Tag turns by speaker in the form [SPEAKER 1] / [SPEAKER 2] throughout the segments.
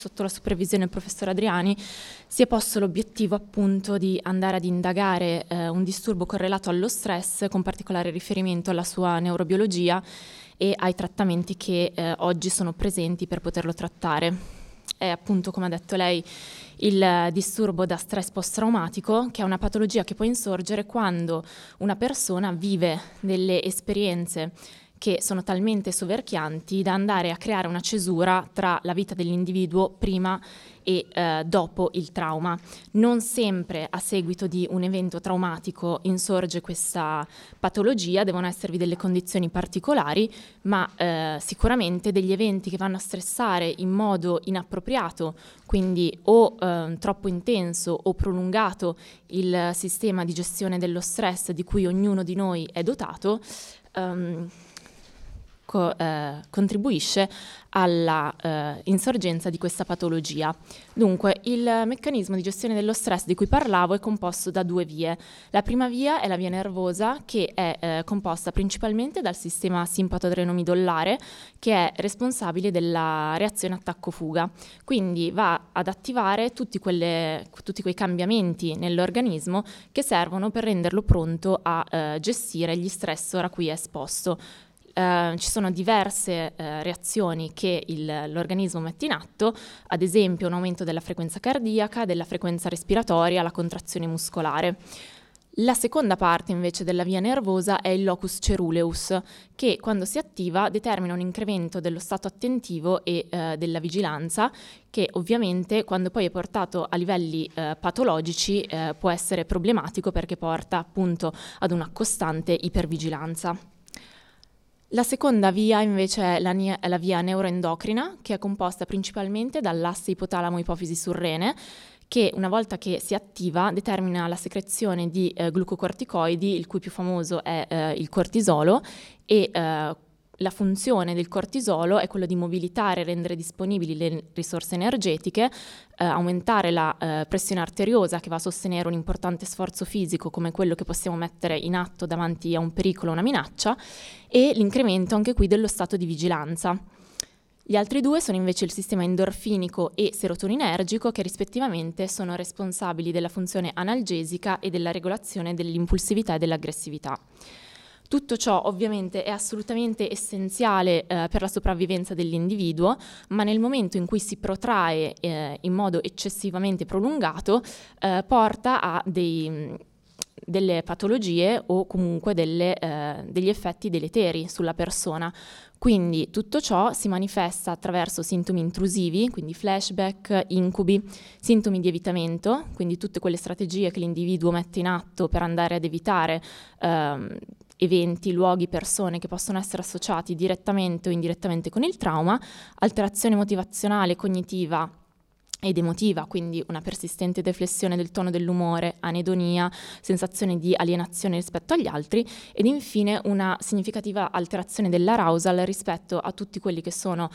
[SPEAKER 1] sotto la supervisione del professor Adriani, si è posto l'obiettivo appunto di andare ad indagare un disturbo correlato allo stress, con particolare riferimento alla sua neurobiologia e ai trattamenti che oggi sono presenti per poterlo trattare. È appunto, come ha detto lei, il disturbo da stress post-traumatico, che è una patologia che può insorgere quando una persona vive delle esperienze che sono talmente soverchianti da andare a creare una cesura tra la vita dell'individuo prima e dopo il trauma. Non sempre a seguito di un evento traumatico insorge questa patologia, devono esservi delle condizioni particolari, ma sicuramente degli eventi che vanno a stressare in modo inappropriato, quindi o troppo intenso o prolungato il sistema di gestione dello stress di cui ognuno di noi è dotato, contribuisce alla insorgenza di questa patologia. Dunque, il meccanismo di gestione dello stress di cui parlavo è composto da due vie. La prima via è la via nervosa, che è composta principalmente dal sistema simpatodreno-midollare, che è responsabile della reazione attacco-fuga. Quindi va ad attivare tutti quei cambiamenti nell'organismo che servono per renderlo pronto a gestire gli stressor a cui è esposto. Ci sono diverse reazioni che l'organismo mette in atto, ad esempio un aumento della frequenza cardiaca, della frequenza respiratoria, la contrazione muscolare. La seconda parte invece della via nervosa è il locus ceruleus, che quando si attiva determina un incremento dello stato attentivo e della vigilanza, che ovviamente quando poi è portato a livelli patologici può essere problematico, perché porta appunto ad una costante ipervigilanza. La seconda via invece è la via neuroendocrina, che è composta principalmente dall'asse ipotalamo-ipofisi surrene, che una volta che si attiva determina la secrezione di glucocorticoidi, il cui più famoso è il cortisolo, e la funzione del cortisolo è quello di mobilitare e rendere disponibili le risorse energetiche, aumentare la pressione arteriosa, che va a sostenere un importante sforzo fisico come quello che possiamo mettere in atto davanti a un pericolo o una minaccia, e l'incremento anche qui dello stato di vigilanza. Gli altri due sono invece il sistema endorfinico e serotoninergico, che rispettivamente sono responsabili della funzione analgesica e della regolazione dell'impulsività e dell'aggressività. Tutto ciò ovviamente è assolutamente essenziale per la sopravvivenza dell'individuo, ma nel momento in cui si protrae in modo eccessivamente prolungato porta a delle patologie o comunque degli effetti deleteri sulla persona. Quindi tutto ciò si manifesta attraverso sintomi intrusivi, quindi flashback, incubi, sintomi di evitamento, quindi tutte quelle strategie che l'individuo mette in atto per andare ad evitare eventi, luoghi, persone che possono essere associati direttamente o indirettamente con il trauma, alterazione motivazionale, cognitiva ed emotiva, quindi una persistente deflessione del tono dell'umore, anedonia, sensazione di alienazione rispetto agli altri, ed infine una significativa alterazione dell'arousal rispetto a tutti quelli che sono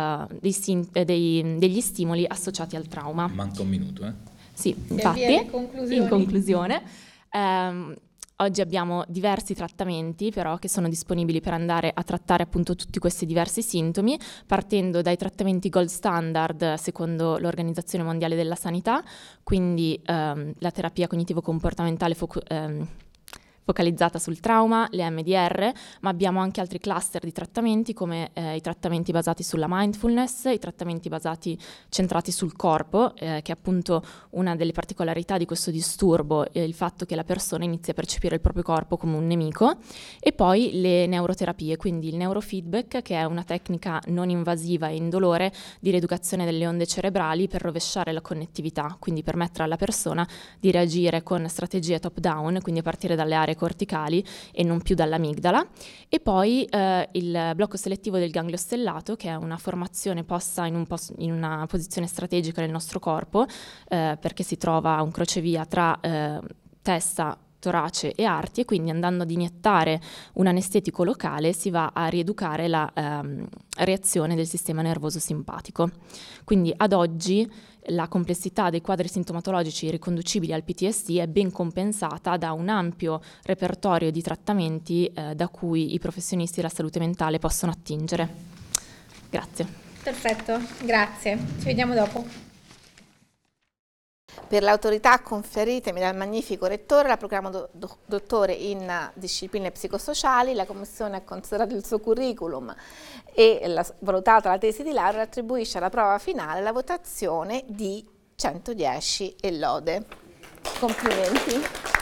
[SPEAKER 1] degli stimoli associati al trauma.
[SPEAKER 2] Manca un minuto,
[SPEAKER 1] Sì, infatti, in conclusione, oggi abbiamo diversi trattamenti però che sono disponibili per andare a trattare appunto tutti questi diversi sintomi, partendo dai trattamenti gold standard secondo l'Organizzazione Mondiale della Sanità, quindi la terapia cognitivo-comportamentale focalizzata sul trauma, le MDR, ma abbiamo anche altri cluster di trattamenti come i trattamenti basati sulla mindfulness, i trattamenti centrati sul corpo, che è appunto una delle particolarità di questo disturbo, il fatto che la persona inizia a percepire il proprio corpo come un nemico, e poi le neuroterapie, quindi il neurofeedback, che è una tecnica non invasiva e indolore di rieducazione delle onde cerebrali per rovesciare la connettività, quindi permettere alla persona di reagire con strategie top down, quindi a partire dalle aree corticali e non più dall'amigdala, e poi il blocco selettivo del ganglio stellato, che è una formazione posta in una posizione strategica nel nostro corpo, perché si trova a un crocevia tra testa, torace e arti, e quindi andando ad iniettare un anestetico locale si va a rieducare la reazione del sistema nervoso simpatico. Quindi ad oggi la complessità dei quadri sintomatologici riconducibili al PTSD è ben compensata da un ampio repertorio di trattamenti da cui i professionisti della salute mentale possono attingere. Grazie.
[SPEAKER 2] Perfetto, grazie. Ci vediamo dopo.
[SPEAKER 3] Per l'autorità conferitemi dal magnifico rettore, la proclamo dottore in discipline psicosociali. La commissione ha considerato il suo curriculum e valutata la tesi di laurea, attribuisce alla prova finale la votazione di 110 e lode. Complimenti.